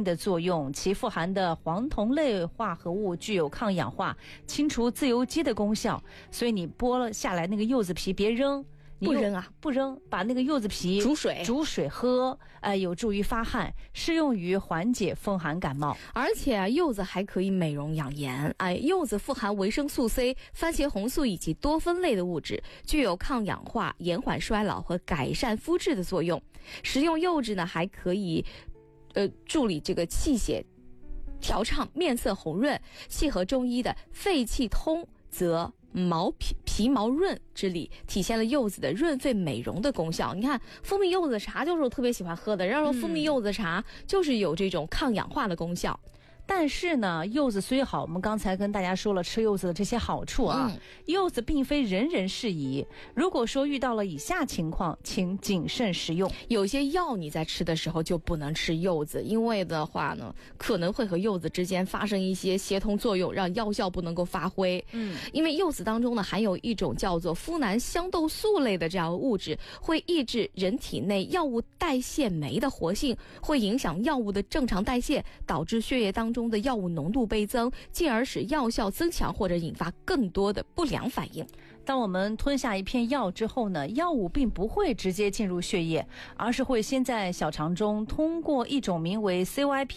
的作用，其富含的黄酮类化合物具有抗氧化、清除自由基的功效，所以你剥了下来那个柚子皮别扔。 不扔啊， 不扔，把那个柚子皮煮水喝，有助于发汗，适用于缓解风寒感冒。 而且柚子还可以美容养颜，柚子富含维生素 C、番茄红素以及多酚类的物质，具有抗氧化、延缓衰老和改善肤质的作用。食用柚子呢，还可以助理这个气血调畅、面色红润，契合中医的肺气通则皮毛润之理，体现了柚子的润肺美容的功效。你看蜂蜜柚子茶就是我特别喜欢喝的，然后蜂蜜柚子茶就是有这种抗氧化的功效。 但是呢，柚子虽好，我们刚才跟大家说了吃柚子的这些好处啊，柚子并非人人适宜。如果说遇到了以下情况，请谨慎食用。 有些药你在吃的时候就不能吃柚子，因为的话呢，可能会和柚子之间发生一些协同作用，让药效不能够发挥。因为柚子当中呢含有一种叫做呋喃香豆素类的这样的物质，会抑制人体内药物代谢酶的活性，会影响药物的正常代谢，导致血液当中的药物浓度倍增，进而使药效增强或者引发更多的不良反应。 当我们吞下一片药之后呢，药物并不会直接进入血液，而是会先在小肠中通过一种名为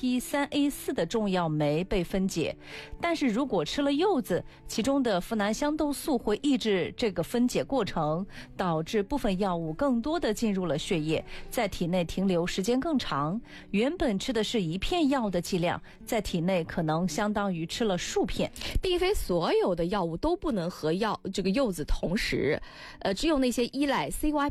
CYP3A4 的重要酶被分解。但是如果吃了柚子，其中的呋喃香豆素会抑制这个分解过程，导致部分药物更多的进入了血液，在体内停留时间更长。原本吃的是一片药的剂量，在体内可能相当于吃了数片。 并非所有的药物都不能和这个柚子同时，只有那些依赖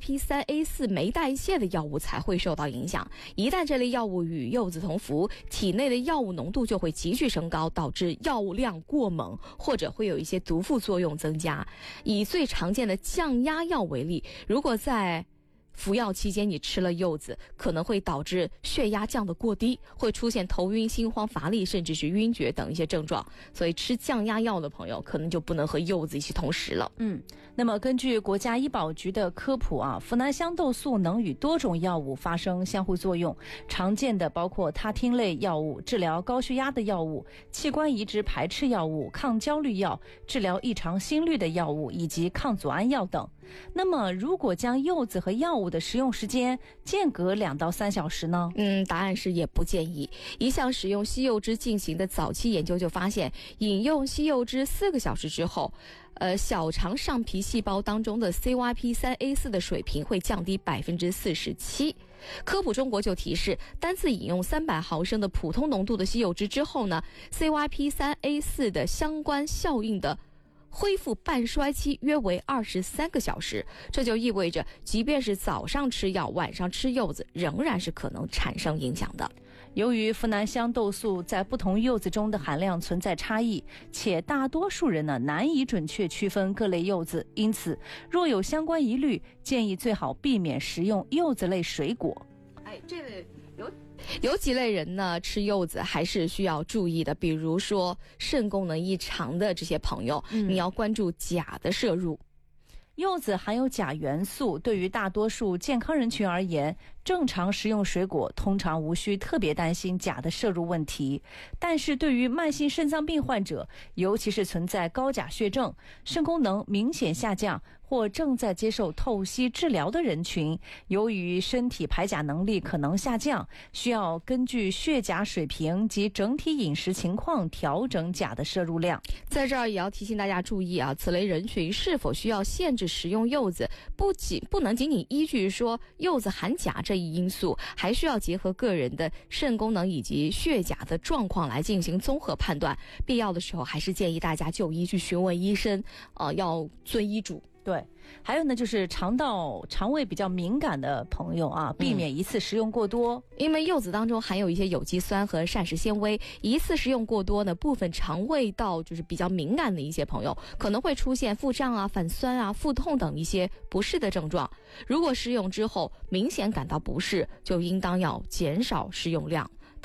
CYP3A4 酶代谢的药物才会受到影响。一旦这类药物与柚子同服，体内的药物浓度就会急剧升高，导致药物量过猛，或者会有一些毒副作用增加。以最常见的降压药为例，如果在服药期间你吃了柚子，可能会导致血压降得过低，会出现头晕、心慌、乏力，甚至是晕厥等一些症状。所以吃降压药的朋友可能就不能和柚子一起同食了。 那么根据国家医保局的科普啊，呋喃香豆素能与多种药物发生相互作用，常见的包括他汀类药物、治疗高血压的药物、器官移植排斥药物、抗焦虑药、治疗异常心律的药物以及抗组胺药等。那么如果将柚子和药物的食用时间间隔2到3小时呢？ 答案是也不建议。一项使用西柚汁进行的早期研究就发现，饮用西柚汁4个小时之后，小肠上皮细胞当中的 CYP3A4 的水平会降低47%。科普中国就提示，单次饮用300毫升的普通浓度的西柚汁之后呢， CYP3A4 的相关效应的恢复半衰期约为23个小时，这就意味着即便是早上吃药，晚上吃柚子仍然是可能产生影响的。 由于呋喃香豆素在不同柚子中的含量存在差异，且大多数人呢难以准确区分各类柚子，因此若有相关疑虑，建议最好避免食用柚子类水果。 这类有几类人呢吃柚子还是需要注意的，比如说肾功能异常的这些朋友，你要关注钾的摄入。 柚子含有钾元素，对于大多数健康人群而言，正常食用水果通常无需特别担心钾的摄入问题。但是对于慢性肾脏病患者，尤其是存在高钾血症、肾功能明显下降或正在接受透析治疗的人群，由于身体排钾能力可能下降，需要根据血钾水平及整体饮食情况调整钾的摄入量。 在这儿也要提醒大家注意啊，此类人群是否需要限制食用柚子，不能仅仅依据说柚子含钾这一因素，还需要结合个人的肾功能以及血钾的状况来进行综合判断。必要的时候还是建议大家就医去询问医生，要遵医嘱。 对，还有呢，就是肠胃比较敏感的朋友啊，避免一次食用过多， 因为柚子当中含有一些有机酸和膳食纤维，一次食用过多呢，部分肠胃道就是比较敏感的一些朋友，可能会出现腹胀啊、反酸啊、腹痛等一些不适的症状。如果食用之后明显感到不适，就应当要减少食用量。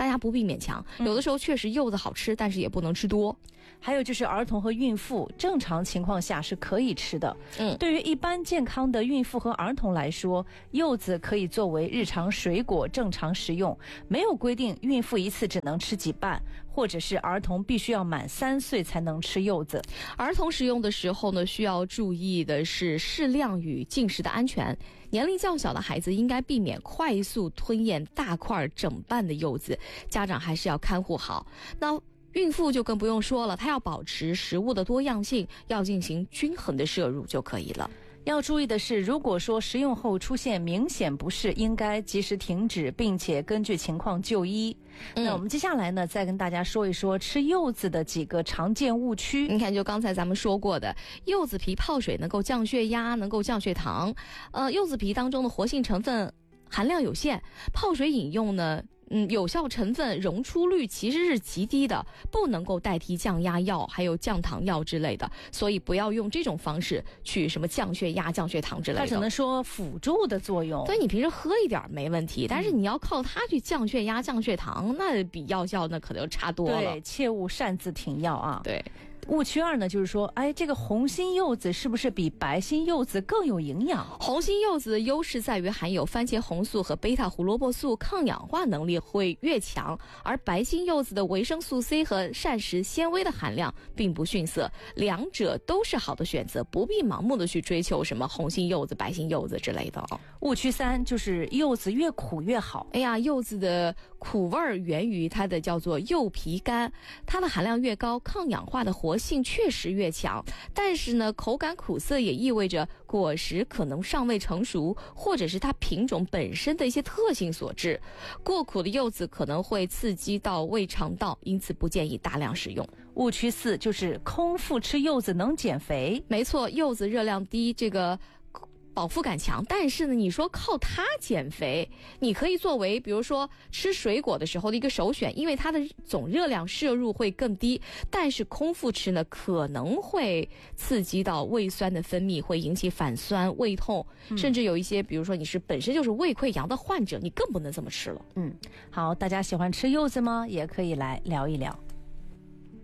大家不必勉强。有的时候确实柚子好吃，但是也不能吃多。 还有就是儿童和孕妇正常情况下是可以吃的。对于一般健康的孕妇和儿童来说，柚子可以作为日常水果正常食用，没有规定孕妇一次只能吃几瓣，或者是儿童必须要满3岁才能吃柚子。 儿童食用的时候呢，需要注意的是适量与进食的安全。年龄较小的孩子应该避免快速吞咽大块整瓣的柚子，家长还是要看护好。那孕妇就更不用说了，她要保持食物的多样性，要进行均衡的摄入就可以了。 要注意的是，如果说食用后出现明显不适，应该及时停止，并且根据情况就医。那我们接下来呢，再跟大家说一说吃柚子的几个常见误区。 你看，就刚才咱们说过的，柚子皮泡水能够降血压，能够降血糖。柚子皮当中的活性成分含量有限，泡水饮用呢，有效成分溶出率其实是极低的，不能够代替降压药还有降糖药之类的，所以不要用这种方式去什么降血压降血糖之类的， 它只能说辅助的作用。 所以你平时喝一点没问题，但是你要靠它去降血压降血糖，那比药效那可能差多了。 对，切勿擅自停药啊。 对。 误区2呢，就是说，这个红心柚子是不是比白心柚子更有营养？ 红心柚子的优势在于含有番茄红素和贝塔胡萝卜素，抗氧化能力会越强，而白心柚子的维生素 C 和膳食纤维的含量并不逊色，两者都是好的选择，不必盲目的去追求什么红心柚子、白心柚子之类的。 误区3就是柚子越苦越好。 柚子的苦味儿源于它的叫做柚皮苷，它的含量越高，抗氧化的活性确实越强，但是呢，口感苦涩也意味着果实可能尚未成熟，或者是它品种本身的一些特性所致。过苦的柚子可能会刺激到胃肠道，因此不建议大量食用。 误区4就是空腹吃柚子能减肥。 没错，柚子热量低，这个饱腹感强，但是呢，你说靠它减肥，你可以作为比如说吃水果的时候的一个首选，因为它的总热量摄入会更低，但是空腹吃呢，可能会刺激到胃酸的分泌，会引起反酸、胃痛，甚至有一些比如说你是本身就是胃溃疡的患者，你更不能这么吃了。 好，大家喜欢吃柚子吗？也可以来聊一聊。